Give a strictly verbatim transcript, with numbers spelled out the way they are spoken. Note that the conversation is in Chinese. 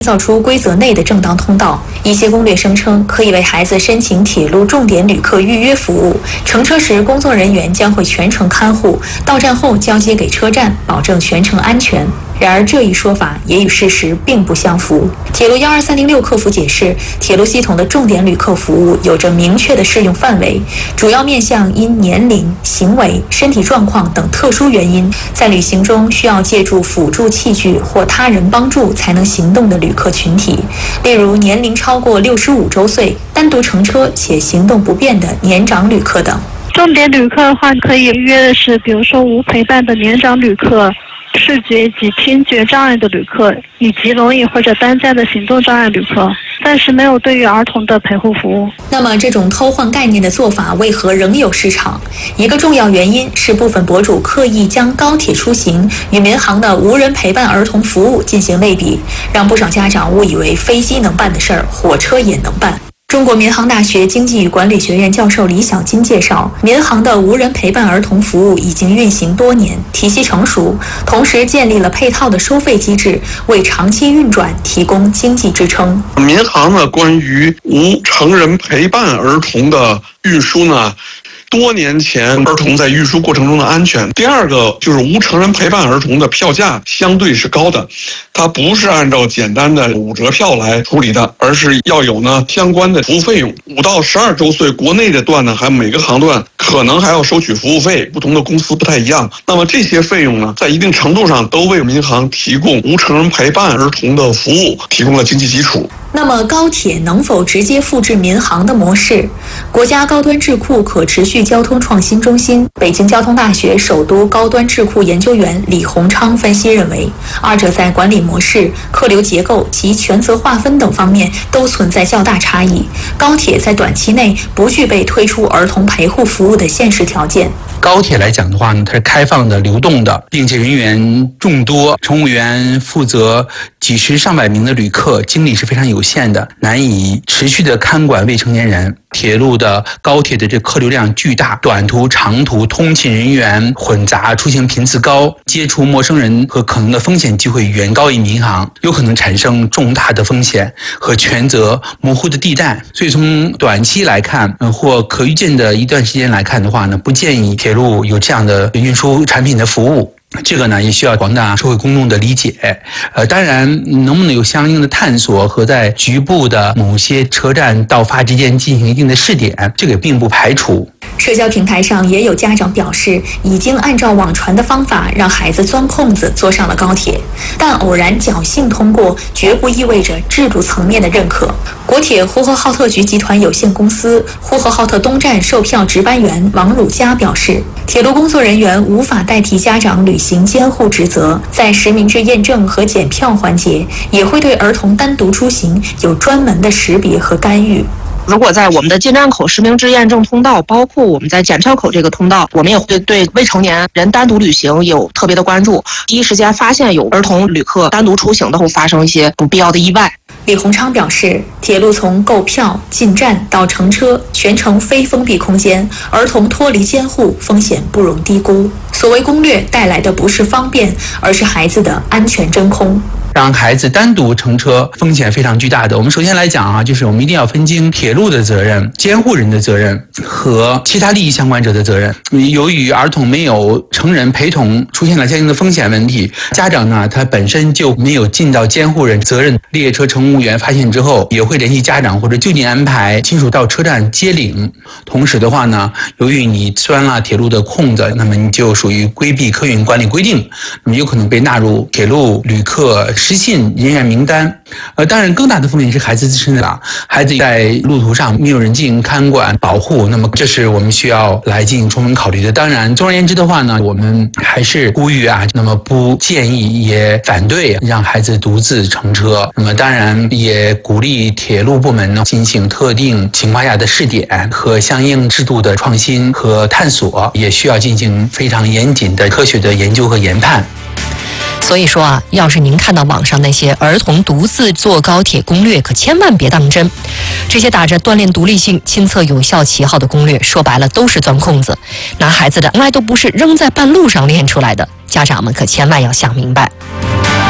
造出规则内的正当通道。一些攻略声称可以为孩子申请铁路重点旅客预约服务，乘车时工作人员将会全程看护，到站后交接给车站，保证全程安全。然而，这一说法也与事实并不相符。铁路一二三零六客服解释，铁路系统的重点旅客服务有着明确的适用范围，主要面向因年龄、行为、身体状况等特殊原因，在旅行中需要借助辅助器具或他人帮助才能行动的旅客群体，例如年龄超过六十五周岁、单独乘车且行动不便的年长旅客等。 重点旅客的话，可以约的是，比如说无陪伴的年长旅客、视觉及听觉障碍的旅客，以及轮椅或者担架的行动障碍旅客，但是没有对于儿童的陪护服务。 那么，这种偷换概念的做法为何仍有市场？一个重要原因是部分博主刻意将高铁出行与民航的无人陪伴儿童服务进行类比，让不少家长误以为飞机能办的事儿，火车也能办。中国民航大学经济与管理学院教授李小金介绍，民航的无人陪伴儿童服务已经运行多年，体系成熟，同时建立了配套的收费机制，为长期运转提供经济支撑。 民航呢，关于无成人陪伴儿童的运输呢，多年前儿童在运输过程中的安全。第二个就是无成人陪伴儿童的票价相对是高的，它不是按照简单的五折票来处理的，而是要有呢相关的服务费用。五到十二周岁国内的段呢，还每个航段可能还要收取服务费，不同的公司不太一样。那么这些费用呢，在一定程度上都为民航提供无成人陪伴儿童的服务提供了经济基础。 那么高铁能否直接复制民航的模式？国家高端智库可持续交通创新中心、北京交通大学首都高端智库研究员李洪昌分析认为，二者在管理模式、客流结构及权责划分等方面都存在较大差异。高铁在短期内不具备推出儿童陪护服务的现实条件。 高铁来讲的话呢，它是开放的、流动的，并且人员众多，乘务员负责几十上百名的旅客，精力是非常有限的，难以持续的看管未成年人。铁路的高铁的这客流量巨大，短途、长途通勤人员混杂，出行频次高，接触陌生人和可能的风险机会远高于民航，有可能产生重大的风险和权责模糊的地带。所以从短期来看，呃、或可预见的一段时间来看的话呢，不建议铁路有这样的运输产品的服务。这个呢，也需要广大社会公众的理解。呃，当然，能不能有相应的探索和在局部的某些车站到发之间进行一定的试点，这个并不排除。 社交平台上也有家长表示，已经按照网传的方法让孩子钻空子坐上了高铁，但偶然侥幸通过，绝不意味着制度层面的认可。国铁呼和浩特局集团有限公司呼和浩特东站售票值班员王汝佳表示，铁路工作人员无法代替家长履行监护职责，在实名制验证和检票环节，也会对儿童单独出行有专门的识别和干预。 如果在我们的进站口实名制验证通道，包括我们在检票口这个通道，我们也会对未成年人单独旅行有特别的关注，第一时间发现有儿童旅客单独出行的会发生一些不必要的意外。 李洪昌表示，铁路从购票、进站到乘车，全程非封闭空间，儿童脱离监护风险不容低估。所谓攻略带来的不是方便，而是孩子的安全真空。 让孩子单独乘车风险非常巨大的。我们首先来讲啊，就是我们一定要分清铁路的责任、监护人的责任和其他利益相关者的责任。由于儿童没有成人陪同，出现了相应的风险问题，家长呢他本身就没有尽到监护人责任。列车乘务员发现之后，也会联系家长或者就近安排亲属到车站接领。同时的话呢，由于你钻了铁路的空子，那么你就属于规避客运管理规定，那么有可能被纳入铁路旅客失信人员名单。呃，当然更大的风险是孩子自身的了。孩子在路途上没有人进行看管保护，那么这是我们需要来进行充分考虑的。当然，总而言之的话呢，我们还是呼吁啊，那么不建议也反对让孩子独自乘车。那么当然也鼓励铁路部门呢进行特定情况下的试点和相应制度的创新和探索，也需要进行非常严谨的科学的研究和研判。 所以说啊，要是您看到网上那些儿童独自坐高铁攻略，可千万别当真。这些打着锻炼独立性、亲测有效旗号的攻略，说白了都是钻空子，拿孩子的从来都不是扔在半路上练出来的。家长们可千万要想明白。